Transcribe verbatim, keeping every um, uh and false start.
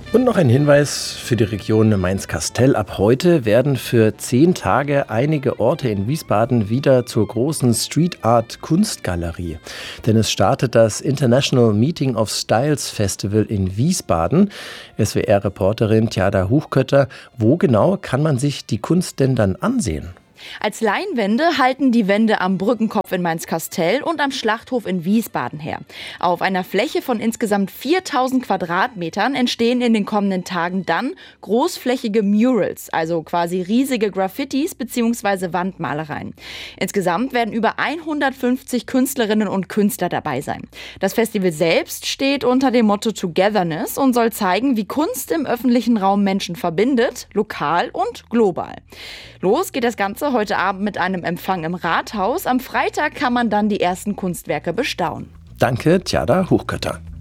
Und noch ein Hinweis für die Region Mainz-Kastell. Ab heute werden für zehn Tage einige Orte in Wiesbaden wieder zur großen Street Art Kunstgalerie. Denn es startet das International Meeting of Styles Festival in Wiesbaden. S W R-Reporterin Tjada Huchkötter, wo genau kann man sich die Kunst denn dann ansehen? Als Leinwände halten die Wände am Brückenkopf in Mainz-Kastell und am Schlachthof in Wiesbaden her. Auf einer Fläche von insgesamt viertausend Quadratmetern entstehen in den kommenden Tagen dann großflächige Murals, also quasi riesige Graffitis bzw. Wandmalereien. Insgesamt werden über hundertfünfzig Künstlerinnen und Künstler dabei sein. Das Festival selbst steht unter dem Motto Togetherness und soll zeigen, wie Kunst im öffentlichen Raum Menschen verbindet, lokal und global. Los geht das Ganze heute Abend mit einem Empfang im Rathaus. Am Freitag kann man dann die ersten Kunstwerke bestaunen. Danke, Tjada Huchkötter.